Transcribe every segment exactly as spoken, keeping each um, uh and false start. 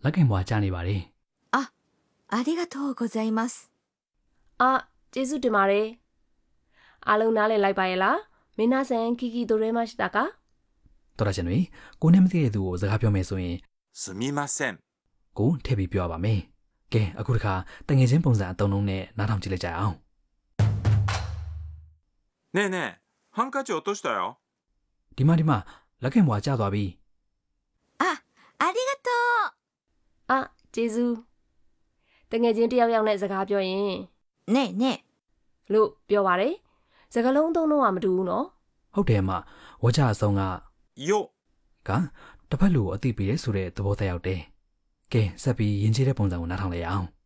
လက်ကင်ဘွားကြားနေပါလေあ、ありがとうございます。 あ、ကျေးဇူးတင်ပါတယ်အားလုံးနားလည်လိုက်ပါရဲ့လားမင်းနာဆန်ခီကီတို့ရဲမရှိတာကတော်ရရှင်တွေကိုနဲ့မသိတဲ့သူကိုစကားပြောမယ်ဆိုရင်すみませんကိုထည့်ပြီးပြောပါမယ်ကဲအခုတခါတငယ်ချင်းပုံစံအသုံးလုံးနဲ့နားထောင်ကြည့်လိုက်ကြအောင်ねえねえハンカチ落としたよဒီမှာဒီမှာလက်ကင်ဘွားကြားသွားပြီあ、ありがとう。 အာကျေးဇူးတငယ်ချင်းတယောက်ယောက်နဲ့စကားပြောရင်ねえねえ。 လို့ပြောပါတယ်စကားလုံးသုံးလုံးကမတူဘူးနော်ဟုတ်တယ်မှာဝကြအဆုံးကよကတစ်ဖက်လူကိုအသိပေးရဲဆိုတဲ့သဘောသက်ရောက်တယ်ကဲဆက်ပြီးယဉ်ကျေးတဲ့ပုံစံကိုနားထောင်လိုက်အောင်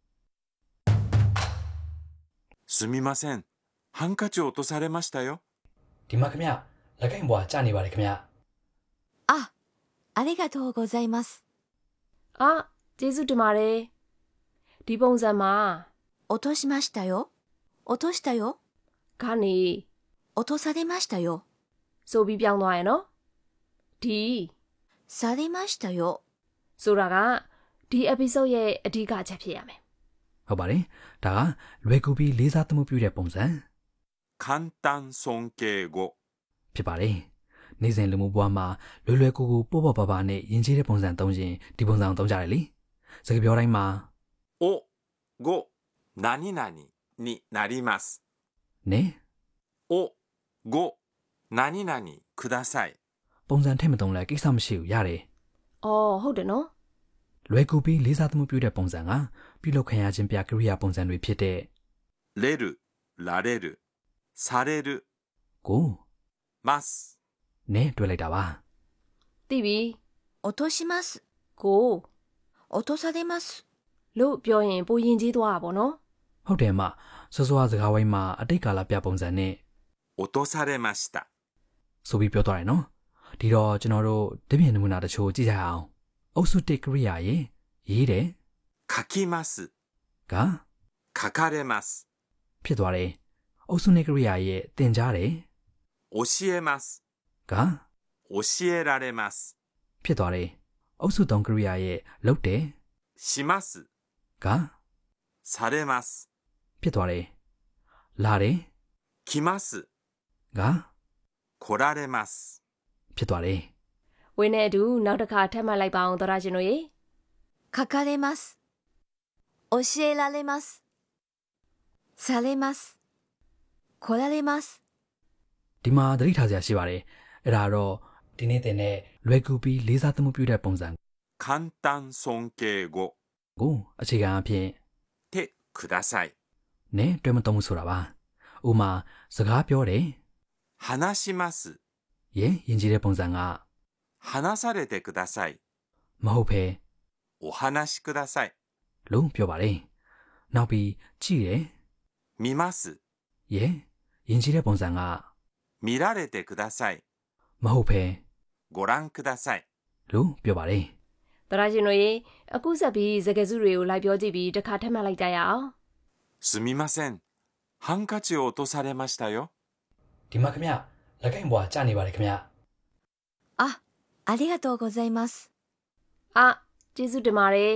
すみませんハンカチ落とされましたよဒီမှာခင်ဗျလက်ကင်ဘွားကြားနေပါတယ်ခင်ဗျあ、ありがとうございます。 အာကျေးဇူးတင်ပါတယ်ဒီပုံစံမှာ落としましたよ。落としたよ。 ကနေ落とされましたよ。 ဆိုပြီးပြောင်းသွားရနော်ဒီされましたよ。 ဆိုတာကဒီ episode ရဲ့အဓိကအချက်ဖြစ်ရမယ်ဟုတ်ပါတယ်ဒါကလွယ်ကူပြီးလေးစားသမှုပြုတဲ့ပုံစံ簡単尊敬語ဖြစ်ပါတယ်နေ့စဉ်လူမှုဘဝမှာလွယ်လွယ်ကူကူပေါ့ပေါ့ပါပါနဲ့ယဉ်ကျေးတဲ့ပုံစံသုံးရင်ဒီပုံစံကိုသုံးကြတယ်လေစကားပြောတိုင်းမှာおご何々になりますねおご何々くださいပုံစံထည့်မသုံးလဲကိစ္စမရှိဘူးရတယ်အော်ဟုတ်တယ်နော်လွယ်ကူပြီးလေးစားသမှုပြုတဲ့ပုံစံကပြုလုပ်ခံရခြင်းပြကရိယာပုံစံတွေဖြစ်တဲ့れるられるされるကိုますနဲ့တွေ့လိုက်တာပါသိပြီ落とします。 ကို落とされます。 လို့ပြောရင်ပိုရင်ကြီးသွားတာပေါ့နော်ဟုတ်တယ်မစောစောစကားဝိုင်းမှာအတိတ်ကာလပြပုံစံနဲ့落とされましたဆိုပြီးပြောသွားတယ်နော်ဒီတော့ကျွန်တော်တို့တပြည့်နမူနာတချို့ကြည့်ကြအောင်အုပ်စုတစ်ကရိယာရေရေးတယ်書きますက書かれますဖြစ်သွားတယ်အုပ်စုနှစ်ကရိယာရဲ့တင်ကြားတယ်教えますက教えられますဖြစ်သွားတယ်အုပ်စုသုံးကရိယာရဲ့လုပ်တယ်しますကされますဖြစ်သွားတယ်လာတယ်来ますက来られますဖြစ်သွားတယ်ဝင်းနဲ့အတူနောက်တစ်ခါထပ်မှတ်လိုက်ပါအောင်သောရရှင်တို့ရေ書かれます。教えられます。されます。来られます。 ဒီမှာသတိထားစရာရှိပါတယ်အဲ့ဒါတော့ဒီနေ့တင်တဲ့လွယ်ကူပြီးလေးစားသမှုပြုတဲ့ပုံစံ簡単尊敬語ကိုအခြေခံအဖြစ်てくださいနဲ့တွဲမသုံးမှုဆိုတာပါဥမာစကားပြောတယ်話しますရေယဉ်ကျေးတဲ့ပုံစံက話されてくださいမဟုတ်ဘဲお話しくださいလို့ပြောပါတယ်နောက်ပြီးကြည့်တယ်見ますရေယဉ်ကျေးတဲ့ပုံစံက見られてくださいမဟုတ်ဘဲご覧くださいလို့ပြောပါတယ်သောရရှင်တို့ရေအခုဆက်ပြီးစကားစုတွေကိုလိုက်ပြောကြည့်ပြီးတစ်ခါထပ်မှတ်လိုက်ကြရအောင်すみませんハンカチを落とされましたよဒီမှာခင်ဗျလက်ကင်ဘွားကြားနေပါတယ်ခင်ဗျあ、ありがとうございます。 အာကျေးဇူးတင်ပါတယ်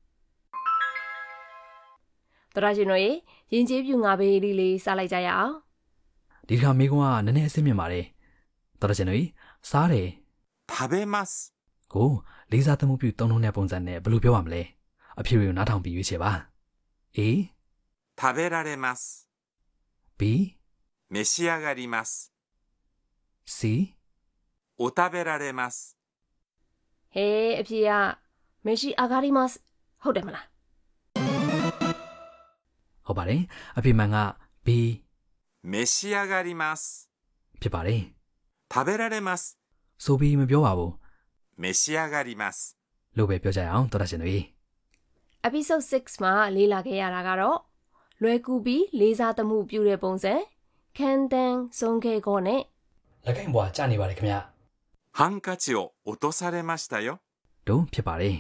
သောရရှင်တို့ရေရင်ကျေးပြူငါဘေးလေးလေးစားလိုက်ကြရအောင်ဒီခါမိကွန်းကနည်းနည်းအဆင့်မြင့်ပါတယ်တော်တော်ရှင်တို့စားတယ်食べますကိုလေးစားသမှုပြုသုံးလုံးတဲ့ပုံစံနဲ့ဘယ်လိုပြောရမလဲအဖြေကိုနားထောင်ပြီးရွေးချယ်ပါ A 食べられます B 召し上がります C お食べられますဟေးအဖြေကမရှိအာဂါရီမတ်ဟုတ်တယ်မလားဟုတ်ပါတယ်အဖြေမှန်က B 召し上がりますဖြစ်ပါတယ်食べられますဆိုပြီးမပြောပါဘူး召し上がりますလို့ပဲပြောကြရအောင်တော်တော်ရှင်တို့ episode six မှာလေးလာခဲ့ရတာကတော့လွယ်ကူပြီးလေးစားသမှုပြုတဲ့ပုံစံခံတန်းဆုံးခဲ့ကောနဲ့လက်ကင်ဘွားကြားနေပါတယ်ခင်ဗျハンカチを落とされましたよတို့ဖြစ်ပါတယ်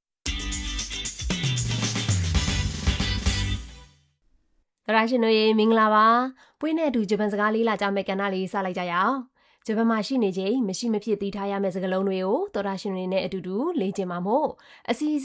သောရရှင်တို့ရေမင်္ဂလာပါပွေးနဲ့အတူဂျပန်စကားလေးလာကြမယ့်ကဏ္ဍလေးစလိုက်ကြရအောင်ဂျပန်မှာရှိနေချိန်မရှိမဖြစ်သိထားရမယ့်စကားလုံးတွေကိုသောရရှင်တွေနဲ့အတူတူလေ့ကျင့်မှာမို့အစီအ